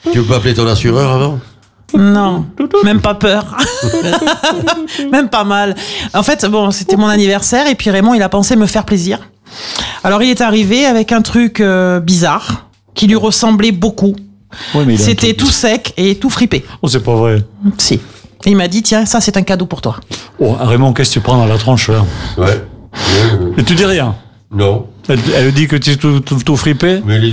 Tu veux pas appeler ton assureur avant? Non, même pas peur. Même pas mal. En fait, bon, c'était mon anniversaire et puis Raymond, il a pensé me faire plaisir. Alors, il est arrivé avec un truc bizarre qui lui ressemblait beaucoup. Ouais, mais C'était tout sec et tout fripé. Oh, c'est pas vrai. Si. Et il m'a dit, tiens, ça, c'est un cadeau pour toi. Oh, Raymond, qu'est-ce que tu prends dans la tronche, là? Ouais. Et tu dis rien? Non. Elle dit que tu es tout fripé? Mais les